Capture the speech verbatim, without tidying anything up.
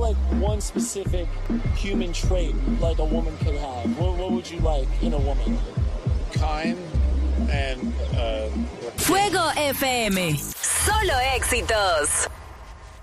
like one specific human trait like a woman could have? What, what would you like in a woman? Kind and uh Fuego F M. Solo éxitos.